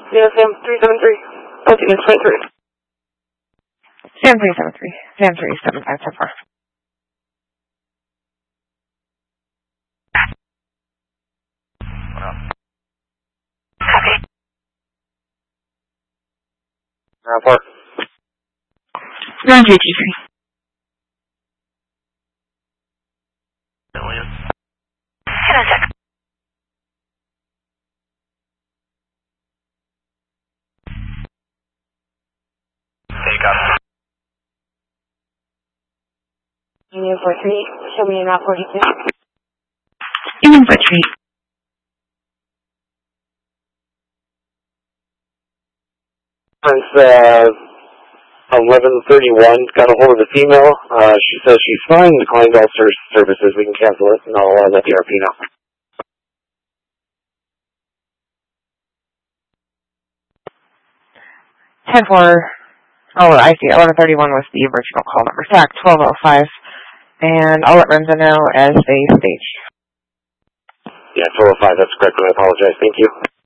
Yeah, Sam 373. Altimeter 23. Sam 373. Sam 375 so far. Copy. Report. 9323. Hang on a sec. Take up. Union 43, show me an out 42. Union 43. Prince, 1131 got a hold of the female. She says she's fine, declined all services. We can cancel it, and I'll let the RP know. 10-4. Oh, I see. 1131 was the original call number. SAC 1205. And I'll let Renzo know as they stage. Yeah, 1205, that's correct, and I apologize. Thank you.